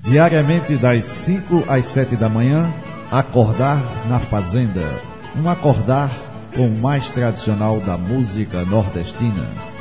Diariamente das 5 às 7 da manhã, Acordar na Fazenda. Um acordar com o mais tradicional da música nordestina.